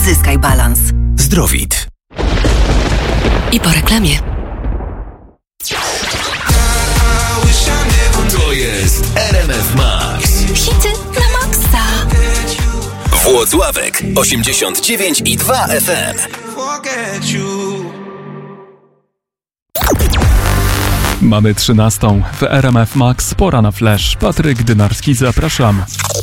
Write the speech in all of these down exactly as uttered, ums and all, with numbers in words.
Zyskaj balans. Zdrowit. I po reklamie. To jest R M F Max. Hity na maksa. Włocławek osiemdziesiąt dziewięć i dwa F M. Mamy trzynastą. W R M F Max pora na flash. Patryk Dynarski, zapraszam.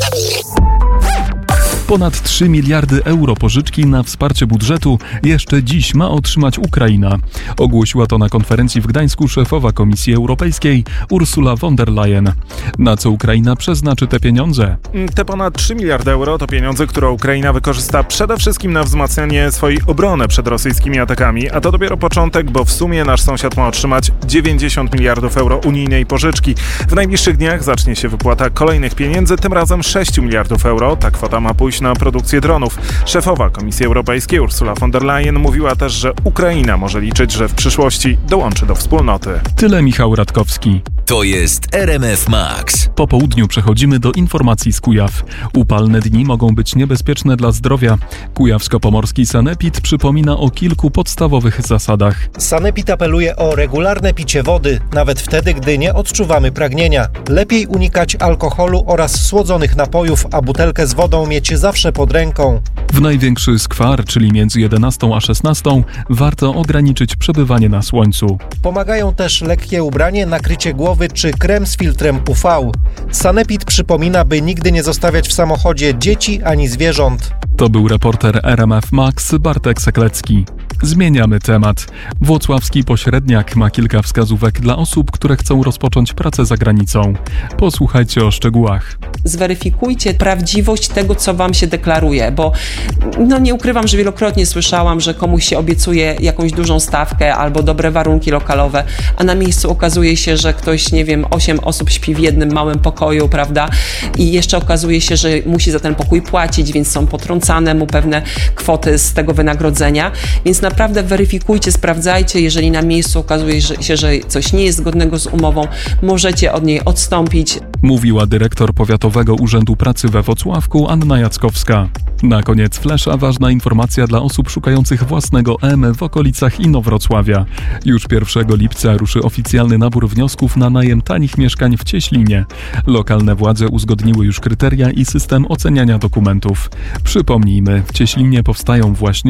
Ponad trzy miliardy euro pożyczki na wsparcie budżetu jeszcze dziś ma otrzymać Ukraina. Ogłosiła to na konferencji w Gdańsku szefowa Komisji Europejskiej Ursula von der Leyen. Na co Ukraina przeznaczy te pieniądze? Te ponad trzy miliardy euro to pieniądze, które Ukraina wykorzysta przede wszystkim na wzmacnianie swojej obrony przed rosyjskimi atakami, a to dopiero początek, bo w sumie nasz sąsiad ma otrzymać dziewięćdziesiąt miliardów euro unijnej pożyczki. W najbliższych dniach zacznie się wypłata kolejnych pieniędzy, tym razem sześć miliardów euro. Ta kwota ma pójść na produkcję dronów. Szefowa Komisji Europejskiej Ursula von der Leyen mówiła też, że Ukraina może liczyć, że w przyszłości dołączy do wspólnoty. Tyle Michał Radkowski. To jest R M F Max. Po południu przechodzimy do informacji z Kujaw. Upalne dni mogą być niebezpieczne dla zdrowia. Kujawsko-pomorski sanepid przypomina o kilku podstawowych zasadach. Sanepid apeluje o regularne picie wody, nawet wtedy, gdy nie odczuwamy pragnienia. Lepiej unikać alkoholu oraz słodzonych napojów, a butelkę z wodą mieć zawsze pod ręką. W największy skwar, czyli między jedenastą a szesnastą, warto ograniczyć przebywanie na słońcu. Pomagają też lekkie ubranie, nakrycie głowy czy krem z filtrem U V. Sanepid przypomina, by nigdy nie zostawiać w samochodzie dzieci ani zwierząt. To był reporter R M F Max Bartek Seklecki. Zmieniamy temat. Włocławski pośredniak ma kilka wskazówek dla osób, które chcą rozpocząć pracę za granicą. Posłuchajcie o szczegółach. Zweryfikujcie prawdziwość tego, co wam się deklaruje, bo no nie ukrywam, że wielokrotnie słyszałam, że komuś się obiecuje jakąś dużą stawkę albo dobre warunki lokalowe, a na miejscu okazuje się, że ktoś, nie wiem, osiem osób śpi w jednym małym pokoju, prawda? I jeszcze okazuje się, że musi za ten pokój płacić, więc są potrącane mu pewne kwoty z tego wynagrodzenia, więc naprawdę weryfikujcie, sprawdzajcie, jeżeli na miejscu okazuje się, że coś nie jest zgodnego z umową, możecie od niej odstąpić. Mówiła dyrektor Powiatowego Urzędu Pracy we Włocławku Anna Jackowska. Na koniec flesza ważna informacja dla osób szukających własnego M w okolicach Inowrocławia. Już pierwszego lipca ruszy oficjalny nabór wniosków na najem tanich mieszkań w Cieślinie. Lokalne władze uzgodniły już kryteria i system oceniania dokumentów. Przypomnijmy, w Cieślinie powstają właśnie